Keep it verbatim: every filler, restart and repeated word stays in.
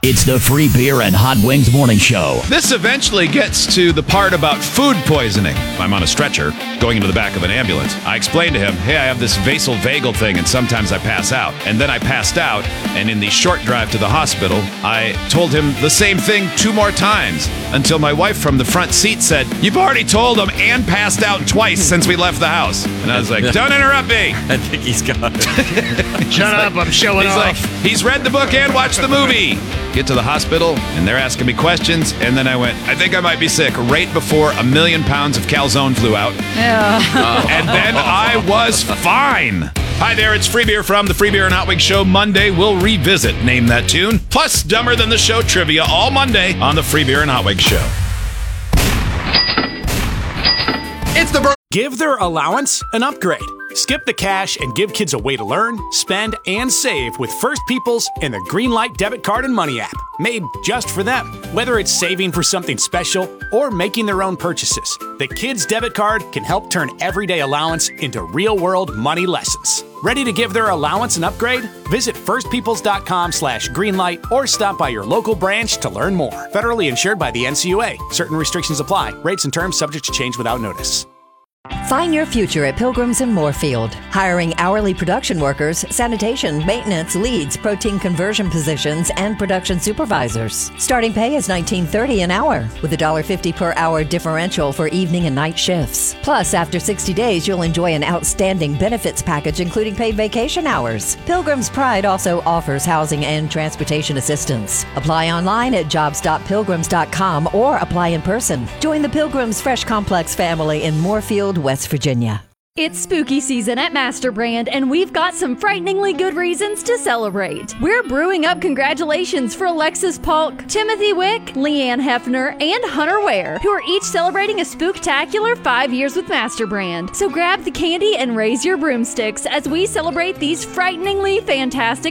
It's the Free Beer and Hot Wings Morning Show. This eventually gets to the part about food poisoning. I'm on a stretcher going into the back of an ambulance. I explained to him, hey, I have this vasovagal thing and sometimes I pass out. And then I passed out, and in the short drive to the hospital, I told him the same thing two more times until my wife from the front seat said, you've already told him and passed out twice since we left the house. And I was like, don't interrupt me. I think he's got it. Shut up, like, I'm showing he's off. Like, he's read the book and watched the movie. Get to the hospital, and they're asking me questions, and then I went, I think I might be sick, right before a million pounds of calzone flew out. Yeah. And then I was fine. Hi there, it's Free Beer from the Free Beer and Hot Wings Show. Monday, we'll revisit Name That Tune, plus Dumber Than the Show trivia all Monday on the Free Beer and Hot Wings Show. It's the Give their allowance an upgrade. Skip the cash and give kids a way to learn, spend, and save with First People's and the Greenlight debit card and money app, made just for them. Whether it's saving for something special or making their own purchases, the Kids Debit Card can help turn everyday allowance into real-world money lessons. Ready to give their allowance an upgrade? Visit firstpeoples.com slash greenlight or stop by your local branch to learn more. Federally insured by the N C U A. Certain restrictions apply. Rates and terms subject to change without notice. Find your future at Pilgrims in Moorfield. Hiring hourly production workers, sanitation, maintenance, leads, protein conversion positions, and production supervisors. Starting pay is nineteen thirty an hour, with a one dollar fifty per hour differential for evening and night shifts. Plus, after sixty days, you'll enjoy an outstanding benefits package, including paid vacation hours. Pilgrim's Pride also offers housing and transportation assistance. Apply online at jobs dot pilgrims dot com or apply in person. Join the Pilgrims Fresh Complex family in Moorfield, West Virginia. It's spooky season at Master Brand, and we've got some frighteningly good reasons to celebrate. We're brewing up congratulations for Alexis Polk, Timothy Wick, Leanne Hefner, and Hunter Ware, who are each celebrating a spooktacular five years with Master Brand. So grab the candy and raise your broomsticks as we celebrate these frighteningly fantastic